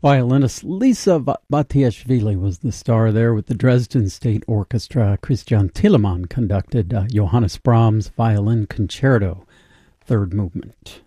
Violinist Lisa Batiashvili was the star there with the Dresden State Orchestra. Christian Telemann conducted Johannes Brahms' Violin Concerto, third movement.